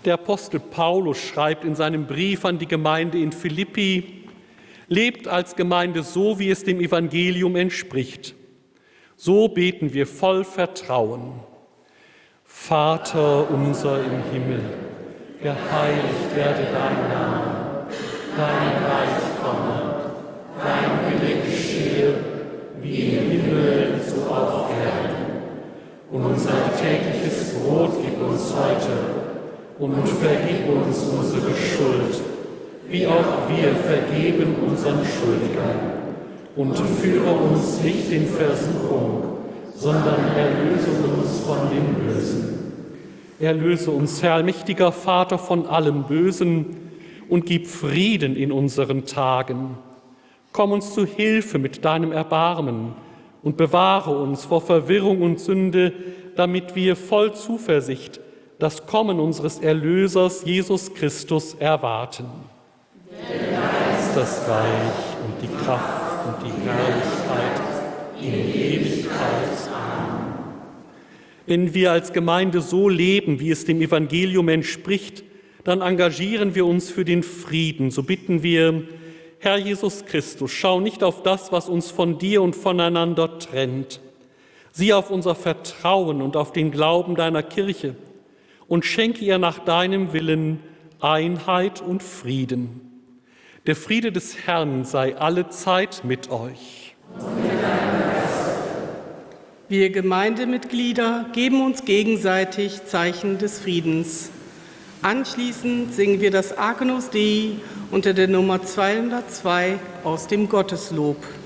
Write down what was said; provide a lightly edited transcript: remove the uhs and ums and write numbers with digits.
Der Apostel Paulus schreibt in seinem Brief an die Gemeinde in Philippi: Lebt als Gemeinde so, wie es dem Evangelium entspricht. So beten wir voll Vertrauen. Vater unser im Himmel, geheiligt werde dein Name, dein Reich komme, dein Wille geschehe, wie im Himmel, so auf Erden. Und unser tägliches Brot gib uns heute und vergib uns unsere Schuld, wie auch wir vergeben unseren Schuldigern. Und führe uns nicht in Versuchung, sondern erlöse uns von dem Bösen. Erlöse uns, Herr, allmächtiger Vater, von allem Bösen und gib Frieden in unseren Tagen. Komm uns zu Hilfe mit deinem Erbarmen und bewahre uns vor Verwirrung und Sünde, damit wir voll Zuversicht das Kommen unseres Erlösers Jesus Christus erwarten. Denn dein ist das Reich und die Kraft und die Herrlichkeit in Ewigkeit. Amen. Wenn wir als Gemeinde so leben, wie es dem Evangelium entspricht, dann engagieren wir uns für den Frieden. So bitten wir: Herr Jesus Christus, schau nicht auf das, was uns von dir und voneinander trennt. Sieh auf unser Vertrauen und auf den Glauben deiner Kirche und schenke ihr nach deinem Willen Einheit und Frieden. Der Friede des Herrn sei allezeit mit euch. Wir Gemeindemitglieder geben uns gegenseitig Zeichen des Friedens. Anschließend singen wir das Agnus Dei unter der Nummer 202 aus dem Gotteslob.